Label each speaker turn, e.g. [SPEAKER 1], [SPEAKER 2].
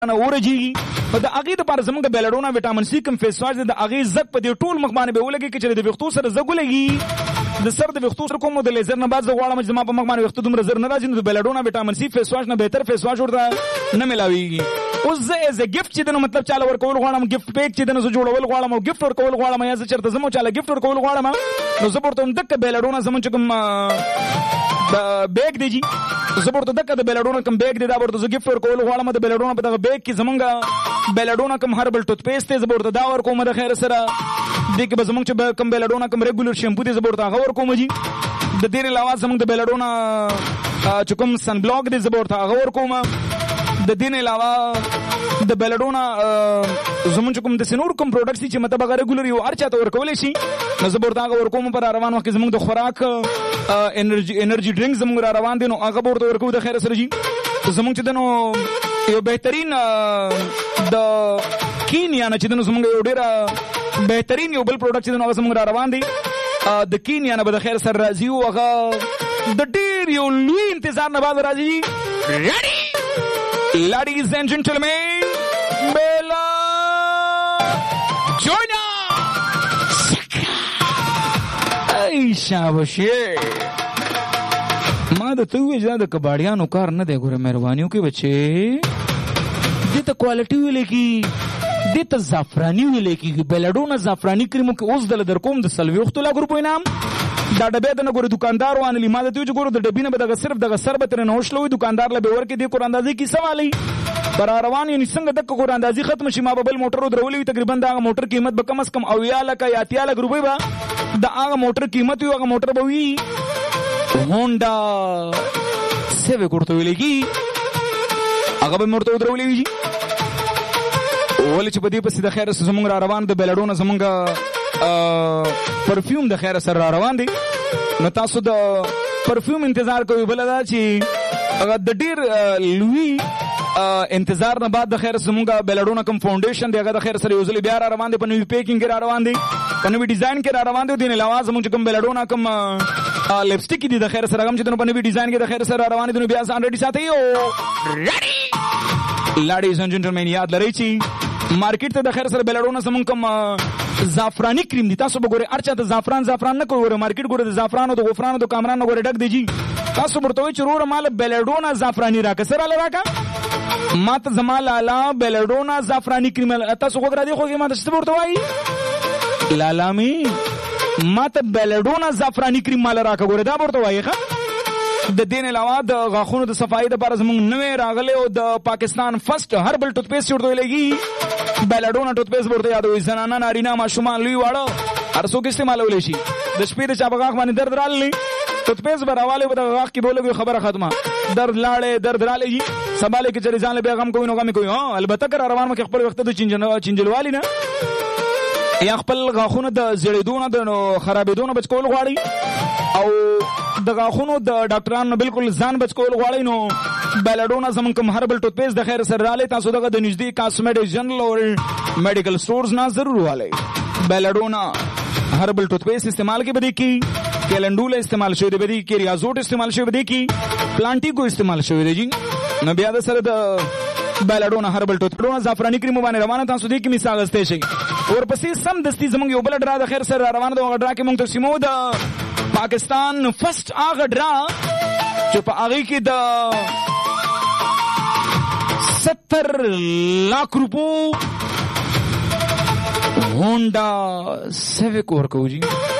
[SPEAKER 1] نه ورجیږي په د هغې دپاره زمونږ بیلډونا وټامین سي کوم فیس واش دی د هغې زګ په دې ټول مخ باندې به ولګي که چېرې د ویښتو سره زګ ولګي د سر د ویښتو سره کوم د لیزر نه بعد زه غواړم چې زما په مخ باندې ویښته دومره زر نه راځي نو د بیلډونا وټامین سي فیس واش نه بهتر فیس واش ورته نه ملاویږي. اوس زه ایز ا ګفټ چې دی نو مطلب چاله ورکول غواړم ګفټ پیک چې دی نو زه جوړول غواړم او ګفټ ورکول غواړم یا زه چېرته ځم او چاله ګفټ ورکول غواړم نو زه به ورته همدکه بیلډونا زمونږ چې کوم بیگ دی جي زه به ورته دکه د بیلډونا کوم بیگ دی دا به ورته زه ګفټ ورکول غواړم د بیلډونا په دغه بیگ کې زمونږ بیلډونا کوم هربل ټوت پیسټ دی زه به ورته دا ورکوم د خیر سره دې کې به زمونږ چې کوم بیلډونا کوم ریګولر شیمپو دی زه به ورته هغه ورکوم جي د دې علاوه زمونږ د بیلډونا چې کوم سن بلاک دی زه به ورته هغه ورکوم د دې علاوه د بیلډونا زمونږ کوم د سنور کوم پروډکټس دي چې مطلب هغه ریګولر یو هر چاته ورکولی شي نو زه به ورته هغه ورکوم پر روان وخت کې زمونږ د خوراک انرژي ډرینک زمونږ را روان دي نو هغه به ورته ورکوو د خیر سره جي زمونږ چې دی نو یو بهترین د کینیا نه چې دی نو زمونږ یو ډېره بهترین یو بل پروډکټ چې دی نو هغه زمونږ را روان دی د کینیا نه به د خیر سره راځي او هغه د ډېر یو لوی انتظار نه بعد راځي. Ladies and gentlemen, Bella Joyner. Ay, شاباشي. ما د ته وې دا د کباړیانو کار نه دی ګوره مهرباني وکړئ بچې دې ته کوالټي ویلې کېږي دې ته زعفراني ویلې کېږي بیلډونا زعفراني کریم کې اوس دله در کوم د 40 لا ګروپ انعام دا ډبې د نه ګوره دکاندار وانلی ما د ته چې ګوره د ډبې نه به دغه صرف دغه سر به ترې نه وشلوي دکاندار له به ورکې دې کور اندازې کیسه والی پر روان یعنې څنګه دکه کور اندازې ختم شي ما به بل موټر ودرولي وي تقریبا د هغه موټر قیمت به کم از کم 80 لکه یا 80 لک روپۍ به د هغه موټر قیمت وي هغه موټر به وي هونډا سیویک ورته ویلې کېږي هغه به مې ورته ودرولي وي ولې چې په دې پسې د خیر سره زمونږ را روان د بیلډونا زمونږ پرفیوم د خیر سره را روان دی نو تاسو د پرفیوم انتظار کوئ بله دا چې هغه د ډېر لوی انتظار نه بعد د خیر زمونږ بیلډونا کوم فاونډیشن دی هغه د خیر سره یو ځلې بیا را روان دی په نوي پیکینګ کې را روان دی په نوي ډیزاین کې را روان دی دې نه علاوه زمونږ چې کوم بیلډونا کوم لپسټیک دي د خیر سره هم چې په نوي ډیزاین کې د خیر سره را روان دي نو بیا ځان ریډي ساتئ او ریډي لیډیز اینڈ جنټلمین یاد لرئ چې مارکیټ ته د خیر سره بیلډونا زمونږ کوم زعفرانی کریم دي تاسو به ګورئ هر چا ته زعفران نه کوئ ګوره مارکیټ ګوره د زعفرانو د غفرانو د کامرانو ګوره ډک دی جي تاسو ورته وایئ چې وروره ماله بیلډونا زعفراني راکړه څه راله راکړه ما ته زما لالا بیلډونا زعفراني کریم تاسو غوږ را دې خوږې ما ته څه ورته وایي لالا مې ما ته بیلډونا زعفراني کریم ماله راکړه ګوره دا به ورته وایي ښه د دې علاوه د غاښونو د صفایي دپاره زموږ نوی راغلی او د پاکستان فرسټ هربل ټوت پیسټ ورته ویلېږي بیلډونا ټوت پیسټ ورته یادوي زنانه نارینه ماشومان لوی واړه هر څوک استعمالولی شي د شپې د چا په غاښ باندې درد راغلی ټوت پیسټ به راوالی په دغه غاښ کې به ولګوي خبره ختمه درد لاړې درد رالی جي سبا لې کې چېرې ځان له بیا غم کوي نو غم یې کوي البته که را روان مو کې خپل وخته د چینجلوالي نه یا خپل غاښونه د زیړېدو نه د خرابېدو نه بچ کول غواړي او د غاښونو د ډاکټرانو بالکل ځان بچ کول غواړئ نو بیلډونا زمونږ کوم هربل ټوت پیسټ د خیر سره رالی تاسو دغه د نږدې کاسمیټک جنرل او میډیکل سټورز نه ضرور والئ بیلډونا هربل ټوت پیسټ استعمال کې به دې کې کیلنډوله استعمال شوی دی به دې کې ریازوټ استعمال شوی به دې کې پلانټیکو استعمال شوی دی جي نو بیا د سره د بیلډونا هربل ټوت پیسټ زعفراني کریم باندې روانه تاسو دې کې مثال اخیستی شئ ورپسې سمدستي زمونږ یو بله ډرا د خیر سره را روانه ده هغه ډرا کې مونږ تقسیمو د پاکستان فرسټ هغه ډرا چې په هغې کې د 70 लाख روپو هونډا سیویک ورکوو جي